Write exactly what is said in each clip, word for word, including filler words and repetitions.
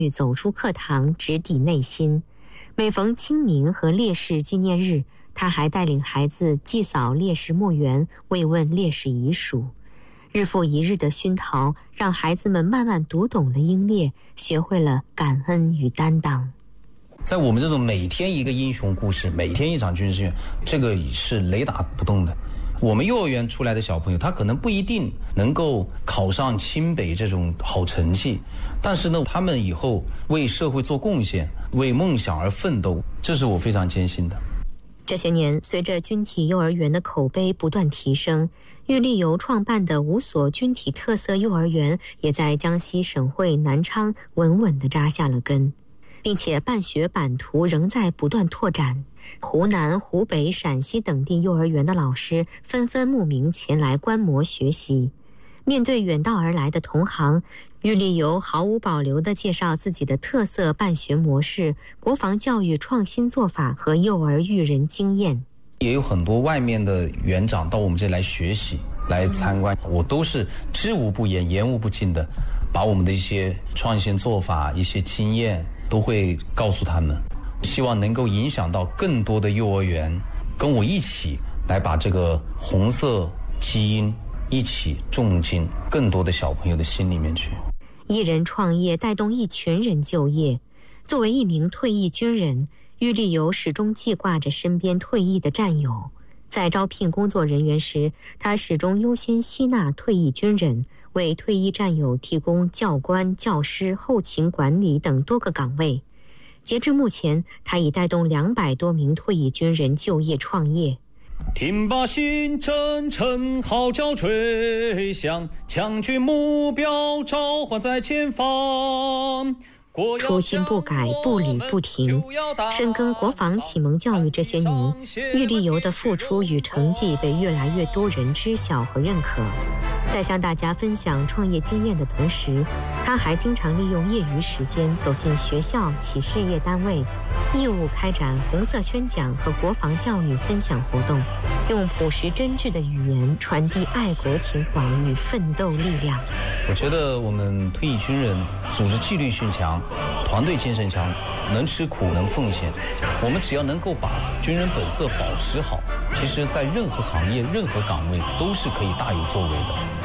走出课堂，直抵内心。每逢清明和烈士纪念日，他还带领孩子祭扫烈士墓园，慰问烈士遗属。日复一日的熏陶，让孩子们慢慢读懂了英烈，学会了感恩与担当。 在我们这种每天一个英雄故事，每天一场军事训练，这个是雷打不动的。我们幼儿园出来的小朋友，他可能不一定能够考上清北这种好成绩，但是呢，他们以后为社会做贡献，为梦想而奋斗，这是我非常坚信的。 这些年，随着军体幼儿园的口碑不断提升，郁立游创办的五所军体特色幼儿园也在江西省会南昌稳稳地扎下了根，并且办学版图仍在不断拓展。湖南、湖北、陕西等地幼儿园的老师纷纷慕名前来观摩学习。面对远道而来的同行，郁立游毫无保留地介绍自己的特色办学模式、国防教育创新做法和幼儿育人经验。 也有很多外面的园长到我们这里来学习、来参观，我都是知无不言、言无不尽的，把我们的一些创新做法、一些经验都会告诉他们，希望能够影响到更多的幼儿园，跟我一起来把这个红色基因一起种进更多的小朋友的心里面去。 一人创业带动一群人就业。作为一名退役军人，郁立游始终记挂着身边退役的战友。在招聘工作人员时，他始终优先吸纳退役军人，为退役战友提供教官、教师、后勤管理等多个岗位。截至目前，他已带动两百多名退役军人就业创业。 听罢新征程号角吹响，强军目标召唤在前方。 初心不改，步履不停。深耕国防启蒙教育这些年，郁立游的付出与成绩被越来越多人知晓和认可。在向大家分享创业经验的同时，他还经常利用业余时间走进学校、企事业单位，义务开展红色宣讲和国防教育分享活动，用朴实真挚的语言传递爱国情怀与奋斗力量。 我觉得我们退役军人组织纪律性强，团队精神强，能吃苦能奉献。我们只要能够把军人本色保持好，其实在任何行业任何岗位都是可以大有作为的。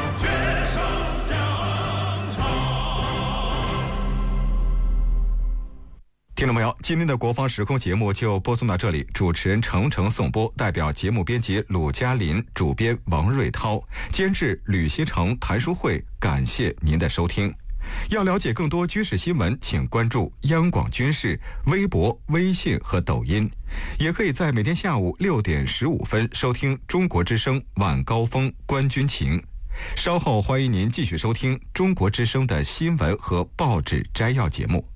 听众朋友，今天的国防时空节目就播送到这里，主持人程程颂播，代表节目编辑鲁嘉林，主编王瑞涛，监制吕希成、谭淑慧，感谢您的收听。要了解更多军事新闻，请关注央广军事微博、微信和抖音，也可以在每天下午六点十五分收听中国之声晚高峰观军情。稍后欢迎您继续收听中国之声的新闻和报纸摘要节目。